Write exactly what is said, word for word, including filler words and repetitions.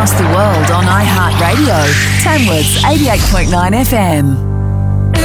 across the world on iHeartRadio. Tamworth's eighty-eight point nine F M.